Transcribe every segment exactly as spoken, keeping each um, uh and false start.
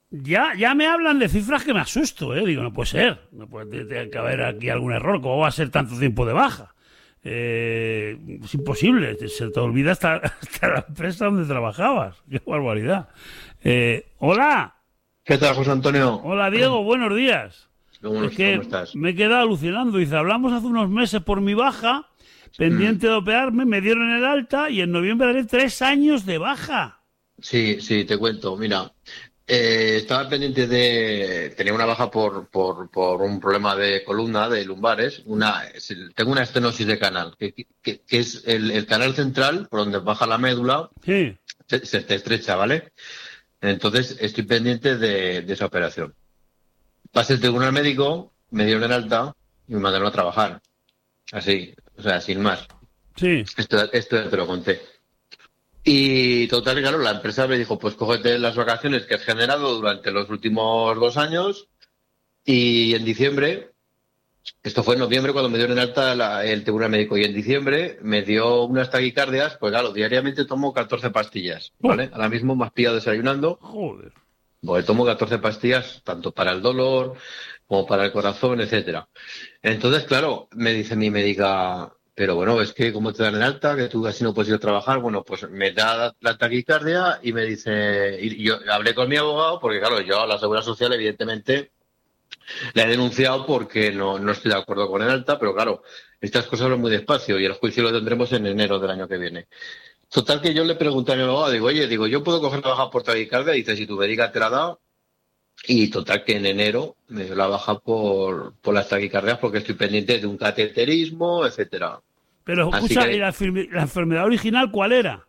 Ya, ya me hablan de cifras que me asusto, ¿eh? Digo, no puede ser. No puede tener que haber aquí algún error. ¿Cómo va a ser tanto tiempo de baja? Eh, es imposible. Se te olvida hasta, hasta la empresa donde trabajabas. ¡Qué barbaridad! Eh, ¡Hola! ¿Qué tal, José Antonio? Hola, Diego. Buenos días. ¿Cómo, Es que cómo estás? me he quedado alucinando. Dice, hablamos hace unos meses por mi baja, Mm, pendiente de operarme, me dieron el alta y en noviembre haré tres años de baja. Sí, sí, te cuento. Mira, eh, estaba pendiente de... Tenía una baja por, por, por un problema de columna, de lumbares. Una, es el- tengo una estenosis de canal, que, que, que es el, el canal central, por donde baja la médula, Sí. se, se te estrecha, ¿vale? Entonces, estoy pendiente de, de esa operación. Pasé el tribunal médico, me dieron el alta y me mandaron a trabajar. Así, o sea, sin más. Sí. Esto, esto ya te lo conté. Y total, claro, la empresa me dijo, pues cógete las vacaciones que has generado durante los últimos dos años y en diciembre, esto fue en noviembre cuando me dieron en alta la- el tribunal médico, y en diciembre me dio unas taquicardias, pues claro, diariamente tomo catorce pastillas, Oh, ¿vale? Ahora mismo me has pillado desayunando, joder. porque tomo catorce pastillas tanto para el dolor como para el corazón, etcétera. Entonces, claro, me dice mi médica, pero bueno, es que como te dan el alta, que tú así no puedes ir a trabajar, bueno, pues me da la taquicardia y me dice, y yo hablé con mi abogado, porque claro, yo a la Seguridad Social evidentemente la he denunciado porque no, no estoy de acuerdo con el alta, pero claro, estas cosas van muy despacio y el juicio lo tendremos en enero del año que viene. Total que yo le pregunté a mi abogado, digo, oye, digo, ¿yo puedo coger la baja por taquicardia? Dice, si tu médica te la da, y total que en enero me dio la baja por, por las taquicardias porque estoy pendiente de un cateterismo, etcétera. Pero Así escucha, ¿y que la, enferme- la enfermedad original cuál era?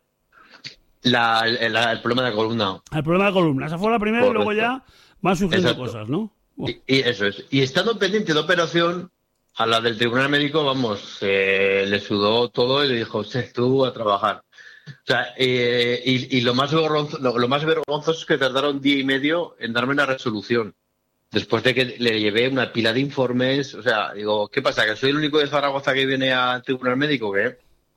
la, el, el problema de la columna, El problema de columna. Esa fue la primera y luego correcto. ya van surgiendo Exacto. cosas, ¿no? Oh, Y, y eso es. Y estando pendiente de operación, a la del tribunal médico, vamos, eh, le sudó todo y le dijo, "Sí, tú a trabajar". O sea, eh, y, y lo más vergonzoso, lo, lo más vergonzoso es que tardaron día y medio en darme una resolución. Después de que le llevé una pila de informes, o sea, digo, ¿qué pasa? ¿Que soy el único de Zaragoza que viene al tribunal médico? ¿Qué?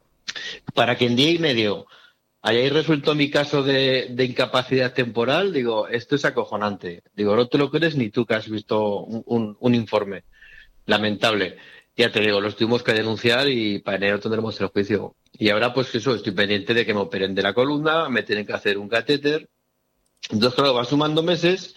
Para que en día y medio hayáis resuelto mi caso de, de incapacidad temporal, digo, esto es acojonante. Digo, no te lo crees ni tú que has visto un, un- un informe. Lamentable. Ya te digo, los tuvimos que denunciar y para enero tendremos el juicio. Y ahora, pues eso, estoy pendiente de que me operen de la columna, me tienen que hacer un catéter. Entonces, claro, va sumando meses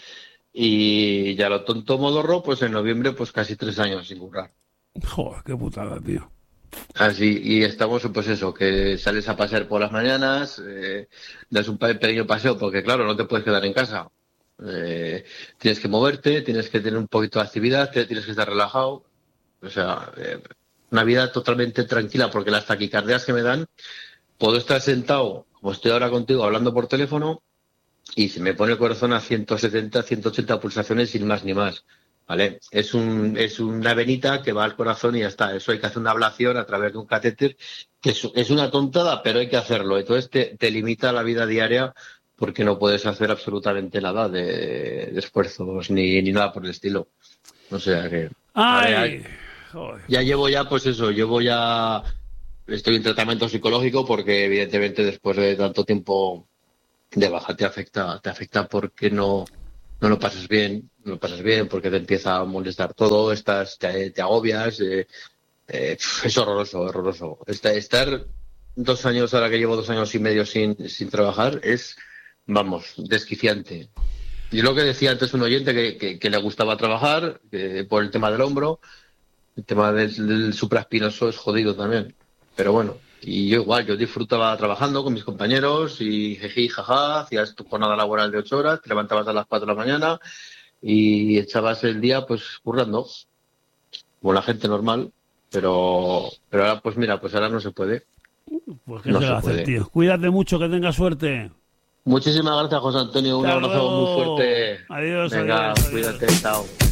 y ya lo tonto modorro, pues en noviembre, pues casi tres años sin currar. joder, qué putada, tío. Así, y estamos, pues eso, que sales a pasear por las mañanas, eh, das un pe- pequeño paseo, porque claro, no te puedes quedar en casa. Eh, tienes que moverte, tienes que tener un poquito de actividad, te- tienes que estar relajado. O sea, eh, una vida totalmente tranquila, porque las taquicardias que me dan, puedo estar sentado, como estoy ahora contigo, hablando por teléfono, y se me pone el corazón a ciento setenta, ciento ochenta pulsaciones sin más ni más. ¿Vale? Es un, es una venita que va al corazón y ya está. Eso hay que hacer una ablación a través de un catéter, que es, es una tontada, pero hay que hacerlo. Entonces te, te limita la vida diaria porque no puedes hacer absolutamente nada de, de esfuerzos ni, ni nada por el estilo. O sea que, a ver, Ay, joder, ya pues. llevo ya, pues eso, llevo ya, estoy en tratamiento psicológico porque evidentemente después de tanto tiempo de baja te afecta, te afecta porque no, no lo pasas bien, no lo pasas bien porque te empieza a molestar todo, estás, te, te agobias, eh, eh, es horroroso, horroroso. Esta- Estar dos años, ahora que llevo dos años y medio sin, sin trabajar, es, vamos, desquiciante. Y lo que decía antes un oyente que, que, que le gustaba trabajar que por el tema del hombro, el tema del, del supraespinoso es jodido también. Pero bueno, y yo igual, yo disfrutaba trabajando con mis compañeros y její, jaja, hacías tu jornada laboral de ocho horas, te levantabas a las cuatro de la mañana y echabas el día pues currando, como la gente normal. Pero, pero ahora pues mira, pues ahora no se puede, Pues qué no se le va se a hacer, puede. tío. Cuídate mucho, que tengas suerte. Muchísimas gracias, José Antonio, un Hasta abrazo muy luego. fuerte. Adiós, adiós, Venga, adiós. cuídate, chao.